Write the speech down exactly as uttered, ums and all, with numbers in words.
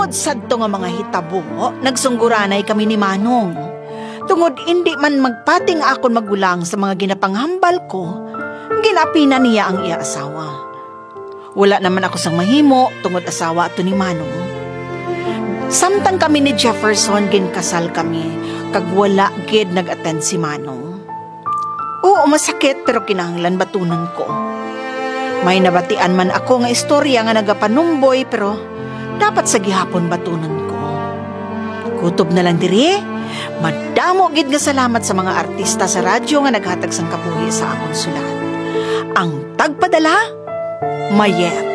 Sadto nga mga hitabo, nagsungguranay kami ni Manong. Tungod indi man magpating akon magulang sa mga ginapanghambal ko, ginapina niya ang iya asawa. Wala naman ako sang mahimo tungod asawa ato ni Manong. Samtang kami ni Jefferson ginkasal kami, kag wala gid nag-attend si Manong. Oo, masakit pero kinahanglan batunon ko. May nabatian man ako nga istorya nga nagapanumboy pero dapat sa gihapon batunon ko. Kutob na lang diri, madamo gid nga salamat sa mga artista sa radyo nga naghatag sang kabuhi sa akong sulat. Ang tagpadala, Mayet.